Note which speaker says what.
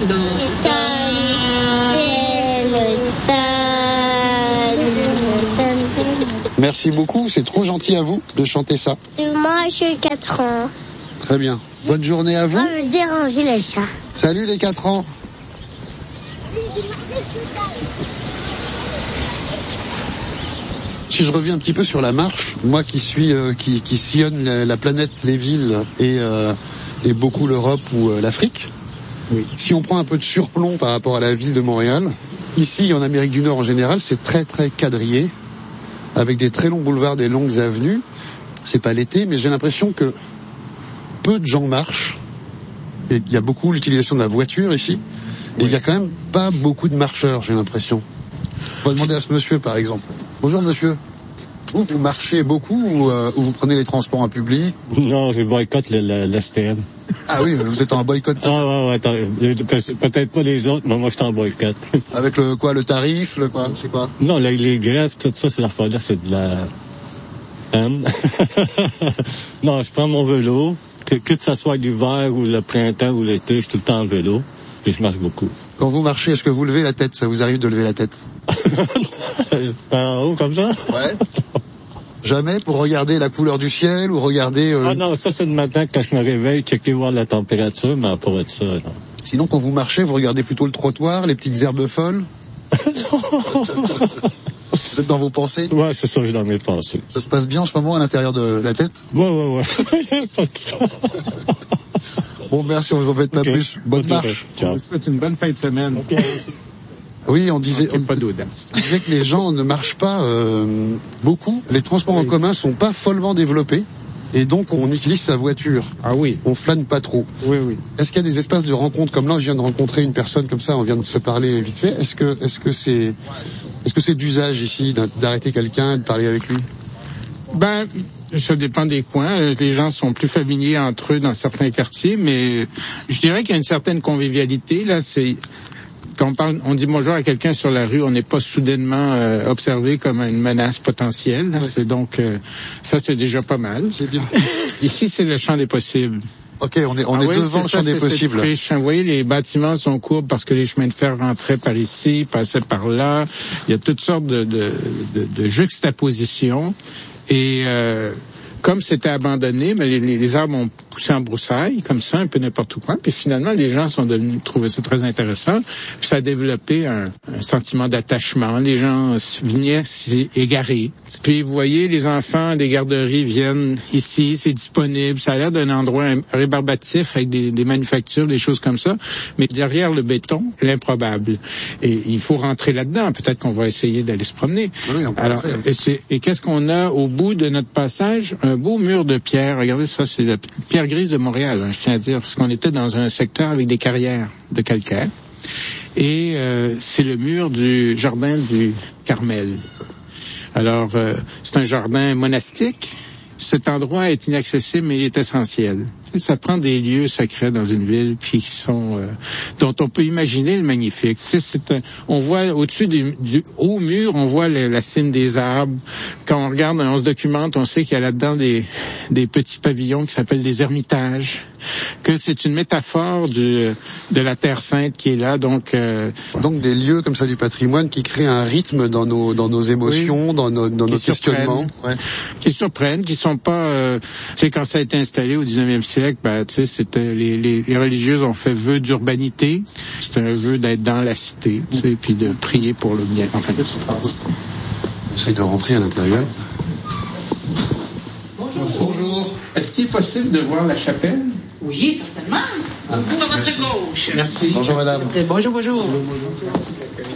Speaker 1: Merci beaucoup, c'est trop gentil à vous de chanter ça.
Speaker 2: Moi, j'ai 4 ans.
Speaker 1: Très bien. Bonne journée à vous.
Speaker 2: Pas me déranger les chats.
Speaker 1: Salut les 4 ans. Si je reviens un petit peu sur la marche, moi qui suis qui sillonne la planète, les villes et beaucoup l'Europe ou l'Afrique, oui. Si on prend un peu de surplomb par rapport à la ville de Montréal, ici en Amérique du Nord en général, c'est très très quadrillé, avec des très longs boulevards, des longues avenues. C'est pas l'été, mais j'ai l'impression que peu de gens marchent. Et il y a beaucoup l'utilisation de la voiture ici, et il y a quand même pas beaucoup de marcheurs, j'ai l'impression. On va demander à ce monsieur par exemple. Bonjour monsieur. Vous marchez beaucoup ou vous prenez les transports en public?
Speaker 3: Non, je boycotte l'STM.
Speaker 1: Ah oui, vous êtes en boycott.
Speaker 3: Ah ouais, peut-être pas les autres, mais moi je suis en boycott.
Speaker 1: Avec le tarif, c'est quoi? Non,
Speaker 3: les grèves, tout ça, c'est l'affaire-là, c'est de la haine. Non, je prends mon vélo, que ça soit l'hiver ou le printemps ou l'été, je suis tout le temps en vélo, et je marche beaucoup.
Speaker 1: Quand vous marchez, est-ce que vous levez la tête? Ça vous arrive de lever la tête?
Speaker 3: En haut, comme ça?
Speaker 1: Ouais. Jamais pour regarder la couleur du ciel ou regarder...
Speaker 3: Ah non, ça c'est le matin quand je me réveille, checker voir la température, mais pour être ça, non.
Speaker 1: Sinon, quand vous marchez, vous regardez plutôt le trottoir, les petites herbes folles? Vous êtes dans vos pensées?
Speaker 3: Ouais, c'est ça, je suis dans mes pensées.
Speaker 1: Ça se passe bien en ce moment à l'intérieur de la tête?
Speaker 3: Ouais.
Speaker 1: Bon, merci, on ne vous embête pas plus. Bonne marche.
Speaker 4: Ciao. On vous souhaite une bonne fin de semaine.
Speaker 1: Okay. Oui, on disait que les gens ne marchent pas beaucoup. Les transports en commun sont pas follement développés. Et donc, on utilise sa voiture.
Speaker 4: Ah oui.
Speaker 1: On flâne pas trop.
Speaker 4: Oui.
Speaker 1: Est-ce qu'il y a des espaces de rencontre comme là, je viens de rencontrer une personne comme ça, on vient de se parler vite fait. Est-ce que c'est d'usage ici d'arrêter quelqu'un et de parler avec lui?
Speaker 4: Ça dépend des coins. Les gens sont plus familiers entre eux dans certains quartiers, mais je dirais qu'il y a une certaine convivialité. Là, c'est quand on dit bonjour à quelqu'un sur la rue, on n'est pas soudainement observé comme une menace potentielle. Oui. C'est donc ça, c'est déjà pas mal.
Speaker 1: C'est bien.
Speaker 4: Ici, c'est le champ des possibles.
Speaker 1: Ok, on est devant le champ des possibles.
Speaker 4: Vous voyez, les bâtiments sont courbes parce que les chemins de fer rentraient par ici, passaient par là. Il y a toutes sortes de juxtapositions. Et comme c'était abandonné, mais les arbres ont poussé en broussailles, comme ça, un peu n'importe où. Puis finalement, les gens sont devenus trouver ça très intéressant. Puis ça a développé un sentiment d'attachement. Les gens venaient s'y égarer. Puis vous voyez, les enfants des garderies viennent ici, c'est disponible. Ça a l'air d'un endroit rébarbatif avec des manufactures, des choses comme ça. Mais derrière le béton, l'improbable. Et il faut rentrer là-dedans. Peut-être qu'on va essayer d'aller se promener.
Speaker 1: Oui,
Speaker 4: alors, et qu'est-ce qu'on a au bout de notre passage? Un beau mur de pierre. Regardez ça, c'est la pierre grise de Montréal, je tiens à dire, parce qu'on était dans un secteur avec des carrières de calcaire. Et c'est le mur du jardin du Carmel. Alors, c'est un jardin monastique. Cet endroit est inaccessible, mais il est essentiel. Ça prend des lieux sacrés dans une ville, puis qui sont dont on peut imaginer le magnifique. On voit au-dessus du haut mur, on voit la cime des arbres. Quand on regarde, on se documente, on sait qu'il y a là-dedans des petits pavillons qui s'appellent des ermitages. Que c'est une métaphore de la Terre Sainte qui est là, donc
Speaker 1: des lieux comme ça du patrimoine qui créent un rythme dans nos émotions, oui, dans nos questionnements, ouais.
Speaker 4: Qui surprennent, qui sont pas quand ça a été installé au 19e siècle, c'était les religieuses ont fait vœu d'urbanité, c'était un vœu d'être dans la cité, puis de prier pour le bien. Enfin,
Speaker 1: on essaye de rentrer à l'intérieur.
Speaker 4: Bonjour. Est-ce qu'il est possible de voir la chapelle?
Speaker 5: Oui, certainement. Vous à votre gauche.
Speaker 4: Merci.
Speaker 1: Bonjour madame.
Speaker 5: Bonjour.
Speaker 4: Merci de l'accueil.